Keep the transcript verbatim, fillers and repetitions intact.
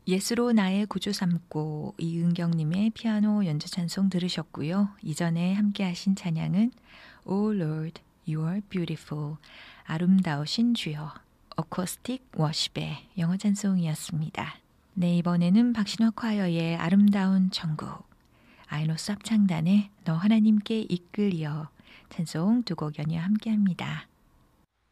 예수로 나의 구주 삼고 이은경님의 피아노 연주 찬송 들으셨고요. 이전에 함께 하신 찬양은 O Lord, You are beautiful, 아름다우신 주여, 어쿠스틱 워십의 영어 찬송이었습니다. 네, 이번에는 박신화 콰이어의 아름다운 천국, 아이노스 합창단의 너 하나님께 이끌리어 찬송 두 곡 연이어 함께합니다.